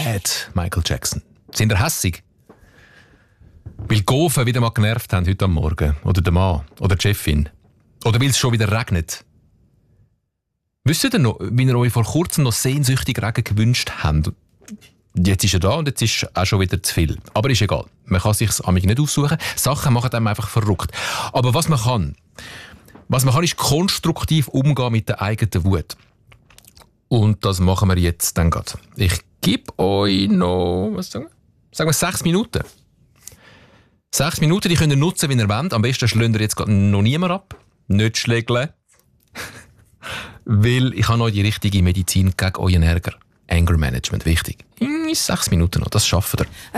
Mad, Michael Jackson. Sind ihr hässig? Weil die Gofen wieder mal genervt haben heute am Morgen. Oder der Mann. Oder die Chefin. Oder weil es schon wieder regnet. Wisst ihr noch, wie ihr euch vor kurzem noch sehnsüchtig Regen gewünscht habt? Jetzt ist er da und jetzt ist auch schon wieder zu viel. Aber ist egal. Man kann sich es nicht aussuchen. Sachen machen einem einfach verrückt. Aber was man kann, ist konstruktiv umgehen mit der eigenen Wut. Und das machen wir jetzt dann gerade. Ich gebe euch noch, sagen wir 6 Minuten. 6 Minuten, die könnt ihr nutzen, wie ihr wollt. Am besten schlönt ihr jetzt gerade noch niemand ab. Nicht schlägeln. Weil ich habe euch die richtige Medizin gegen euren Ärger. Anger Management, wichtig. 6 Minuten noch, das schafft ihr.